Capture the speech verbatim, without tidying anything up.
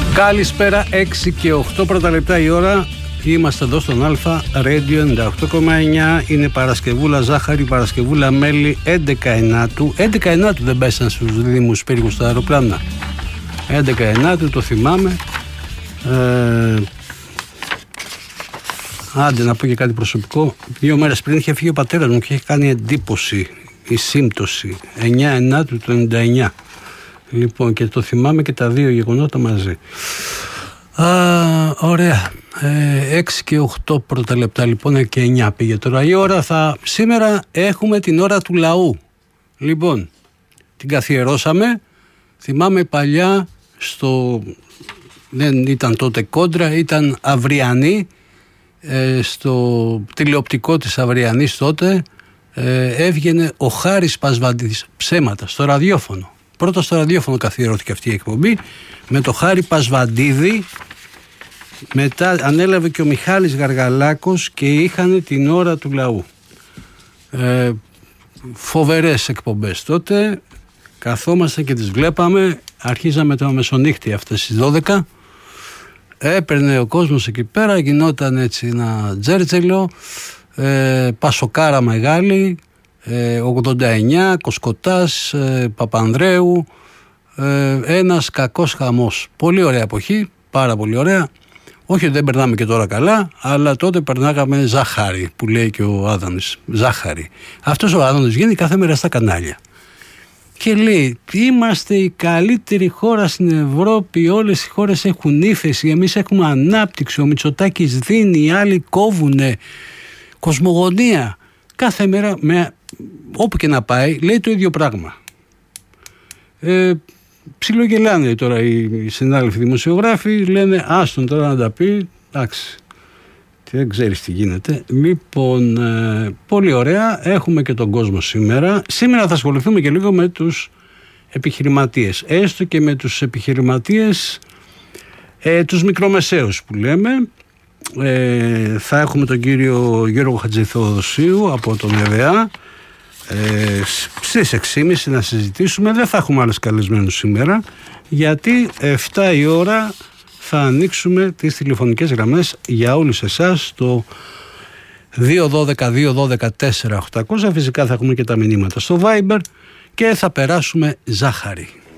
Καλησπέρα, έξι και οκτώ πρώτα λεπτά η ώρα. Είμαστε εδώ στον Αλφα Radio ενενήντα οκτώ κόμμα εννιά. Είναι Παρασκευούλα ζάχαρη, Παρασκευούλα μέλι, έντεκα ενάτου. έντεκα ενάτου δεν πέσαν στους Δήμους περίπου στα αεροπλάνα. έντεκα ενάτου, το θυμάμαι. Ε, άντε να πω και κάτι προσωπικό. Δύο μέρες πριν είχε φύγει ο πατέρας μου και είχε κάνει εντύπωση η σύμπτωση. εννιά ενάτου του ενενήντα εννιά. Λοιπόν, και το θυμάμαι και τα δύο γεγονότα μαζί. Α, ωραία. Ε, έξι και οκτώ πρώτα λεπτά λοιπόν και εννιά πήγε τώρα η ώρα. Θα, σήμερα έχουμε την ώρα του λαού. Λοιπόν, την καθιερώσαμε. Θυμάμαι παλιά στο... δεν ήταν τότε Κόντρα, ήταν Αυριανή. Ε, στο τηλεοπτικό της Αυριανής τότε ε, έβγαινε ο Χάρης Πασβαντίδης. Ψέματα, στο ραδιόφωνο. Πρώτα στο ραδιόφωνο καθιερώθηκε αυτή η εκπομπή με το Χάρη Πασβαντίδη. Μετά ανέλαβε και ο Μιχάλης Γαργαλάκος και είχαν την ώρα του λαού. Ε, φοβερές εκπομπές τότε. Καθόμασταν και τις βλέπαμε. Αρχίζαμε το μεσονύχτη αυτές τις δώδεκα. Έπαιρνε ο κόσμος εκεί πέρα. Γινόταν έτσι ένα τζέρτζελο. Ε, πασοκάρα μεγάλη. Ε, ογδόντα εννιά, Κοσκοτάς, ε, Παπανδρέου, ε, ένας κακός χαμός. Πολύ ωραία εποχή, πάρα πολύ ωραία. Όχι ότι δεν περνάμε και τώρα καλά, αλλά τότε περνάγαμε ζάχαρη, που λέει και ο Άδωνης. Ζάχαρη. Αυτός ο Άδωνης βγαίνει κάθε μέρα στα κανάλια και λέει: είμαστε η καλύτερη χώρα στην Ευρώπη, όλες οι χώρες έχουν ύφεση, εμείς έχουμε ανάπτυξη, ο Μητσοτάκης δίνει, οι άλλοι κόβουνε. Κοσμογονία. Κάθε μέρα, με, όπου και να πάει, λέει το ίδιο πράγμα. Ε, ψιλογελάνε τώρα οι συνάδελφοι δημοσιογράφοι, λένε άστον τώρα να τα πει, εντάξει, δεν ξέρεις τι γίνεται. Λοιπόν, ε, πολύ ωραία, έχουμε και τον κόσμο σήμερα. Σήμερα θα ασχοληθούμε και λίγο με τους επιχειρηματίες, έστω και με τους επιχειρηματίες, ε, τους μικρομεσαίους που λέμε. Ε, θα έχουμε τον κύριο Γιώργο Χατζηθεοδοσίου από τον ΕΒΑ ε, στις έξι και μισή να συζητήσουμε. Δεν θα έχουμε άλλους καλεσμένους σήμερα, γιατί εφτά η ώρα θα ανοίξουμε τις τηλεφωνικές γραμμές για όλους εσάς, το δύο δώδεκα δύο δώδεκα τέσσερα οκτακόσια. Φυσικά θα έχουμε και τα μηνύματα στο Viber και θα περάσουμε ζάχαρη.